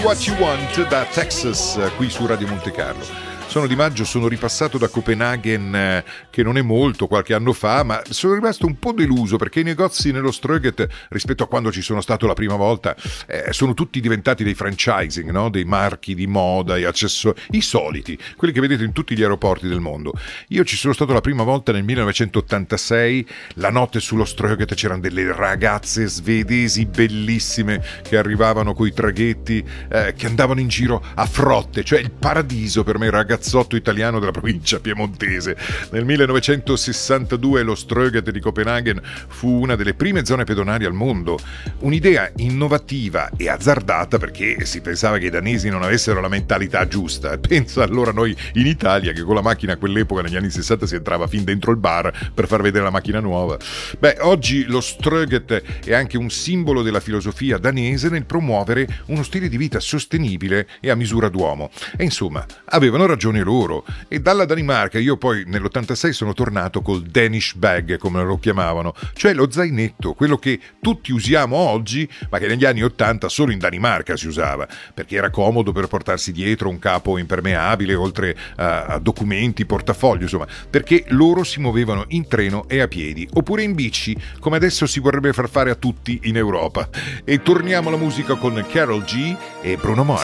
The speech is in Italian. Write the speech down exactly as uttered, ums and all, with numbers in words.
What You Want da Texas, qui su Radio Monte Carlo. Sono di maggio, sono ripassato da Copenaghen, eh, che non è molto, qualche anno fa, ma sono rimasto un po' deluso perché i negozi nello Strøget, rispetto a quando ci sono stato la prima volta, eh, sono tutti diventati dei franchising, no? Dei marchi di moda e accessori, i soliti, quelli che vedete in tutti gli aeroporti del mondo. Io ci sono stato la prima volta nel millenovecentottantasei, la notte sullo Strøget c'erano delle ragazze svedesi bellissime che arrivavano coi traghetti, eh, che andavano in giro a frotte, cioè il paradiso per me, ragazzotto italiano della provincia piemontese. Nel millenovecentosessantadue lo Strøget di Copenaghen fu una delle prime zone pedonali al mondo, un'idea innovativa e azzardata perché si pensava che i danesi non avessero la mentalità giusta. Pensa allora noi in Italia che con la macchina a quell'epoca negli anni sessanta si entrava fin dentro il bar per far vedere la macchina nuova. Beh, oggi lo Strøget è anche un simbolo della filosofia danese nel promuovere uno stile di vita sostenibile e a misura d'uomo. E insomma, avevano ragione loro. E dalla Danimarca io poi nell'ottantasei sono tornato col Danish bag, come lo chiamavano, cioè lo zainetto, quello che tutti usiamo oggi ma che negli anni ottanta solo in Danimarca si usava, perché era comodo per portarsi dietro un capo impermeabile oltre a, a documenti, portafoglio, insomma, perché loro si muovevano in treno e a piedi oppure in bici, come adesso si vorrebbe far fare a tutti in Europa. E torniamo alla musica con Karol G e Bruno Mars.